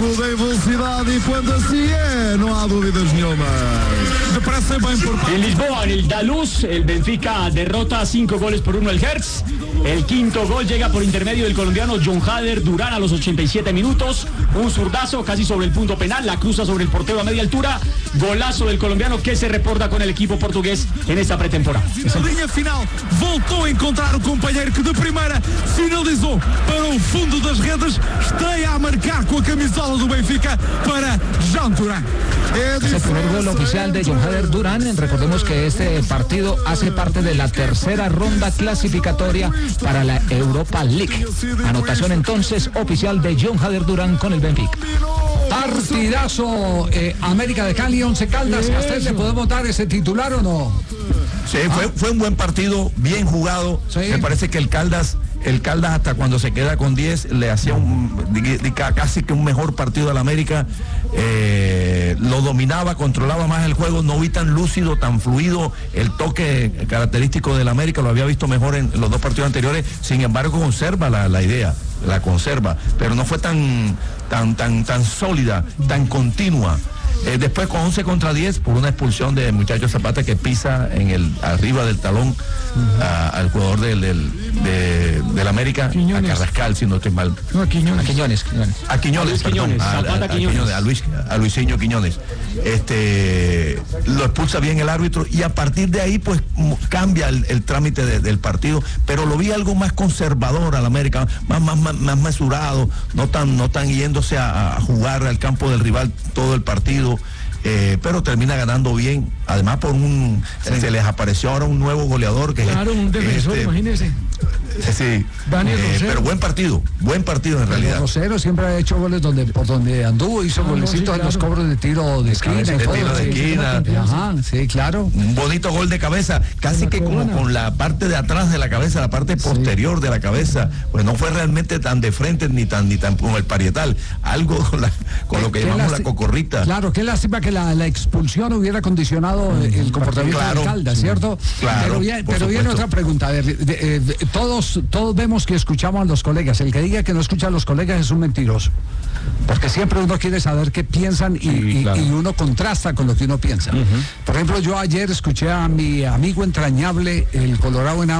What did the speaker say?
tudo em velocidade e quando assim é, não há dúvidas nenhuma. Parece bem por... En Lisboa, en el Daluz, el Benfica derrota 5-1 el Hertz. El quinto gol llega por intermedio del colombiano John Hader Durán a los 87 minutos. Un zurdazo casi sobre el punto penal, la cruza sobre el portero a media altura. Golazo del colombiano que se reporta con el equipo portugués en esta pretemporada. A linha final, voltou a encontrar o companheiro que de primeira finalizou para o fundo das redes. Estreia a marcar com a camisola do Benfica para John Durán. Es el primer gol oficial de John Hader Durán. Recordemos que este partido hace parte de la tercera ronda clasificatoria para la Europa League. Anotación entonces oficial de John Hader Durán con el Benfica. Partidazo, América de Cali, 11 Caldas. ¿A usted le podemos dar ese titular o no? Sí, fue un buen partido, bien jugado. Sí. Me parece que el Caldas hasta cuando se queda con 10 le hacía casi que un mejor partido al América. Lo dominaba, controlaba más el juego, no vi tan lúcido, tan fluido el toque característico del América, lo había visto mejor en los dos partidos anteriores. Sin embargo, conserva la idea, la conserva, pero no fue tan sólida, tan continua. Después con 11 contra 10 por una expulsión de Muchacho Zapata que pisa arriba del talón al jugador del América, Quiñones. a Carrascal, si no estoy mal. No, a Quiñones. A Quiñones, perdón, a Luisinho Quiñones. Lo expulsa bien el árbitro y a partir de ahí pues cambia el trámite del partido, pero lo vi algo más conservador al América, más mesurado, no tan yéndose a jugar al campo del rival todo el partido. Pero termina ganando bien, además se les apareció ahora un nuevo goleador que un defensor, imagínese. Sí, Daniel Rosero. pero buen partido en realidad. Rosero siempre ha hecho goles por donde anduvo, hizo golecitos en los cobros de tiro de esquina. Ajá, sí, claro. Un bonito gol de cabeza, casi que como con la parte de atrás de la cabeza, la parte posterior de la cabeza, pues no fue realmente tan de frente ni tan como el parietal, algo con lo que llamamos la cocorrita. Claro, qué lástima que la expulsión hubiera condicionado el comportamiento del Caldas, ¿cierto? Claro, pero viene otra pregunta, a ver, todos vemos que escuchamos a los colegas. El que diga que no escucha a los colegas es un mentiroso, porque siempre uno quiere saber qué piensan y uno contrasta con lo que uno piensa. Por ejemplo, yo ayer escuché a mi amigo entrañable, el Colorado